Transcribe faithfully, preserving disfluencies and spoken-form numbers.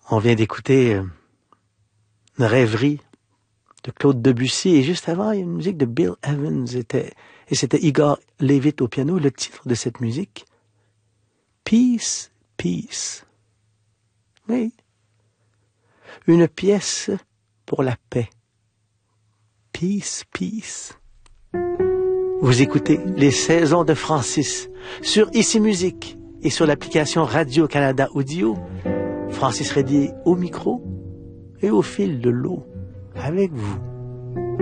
On vient d'écouter euh, une rêverie de Claude Debussy et juste avant, il y a une musique de Bill Evans était, et c'était Igor Levit au piano. Le titre de cette musique, Peace, Peace. Oui. Une pièce pour la paix. Peace, Peace. Vous écoutez Les Saisons de Francis sur Ici Musique et sur l'application Radio-Canada Audio. Francis Rédier au micro et au fil de l'eau avec vous.